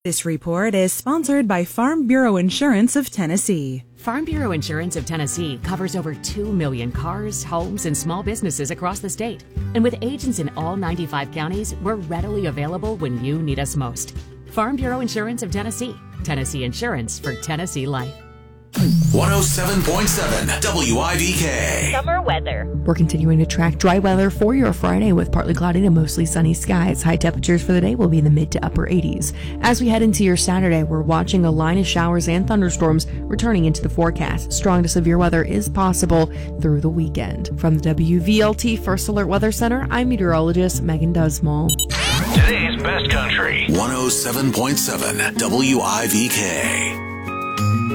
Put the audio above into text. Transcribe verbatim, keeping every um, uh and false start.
This report is sponsored by Farm Bureau Insurance of Tennessee. Farm Bureau Insurance of Tennessee covers over two million cars, homes, and small businesses across the state. And with agents in all ninety-five counties, we're readily available when you need us most. Farm Bureau Insurance of Tennessee. Tennessee Insurance for Tennessee Life. one oh seven point seven W I V K. Summer weather. We're continuing to track dry weather for your Friday with partly cloudy to mostly sunny skies. High temperatures for the day will be in the mid to upper eighties. As we head into your Saturday, we're watching a line of showers and thunderstorms returning into the forecast. Strong to severe weather is possible through the weekend. From the W V L T First Alert Weather Center, I'm meteorologist Megan Dusmall. Today's best country. one oh seven point seven W I V K.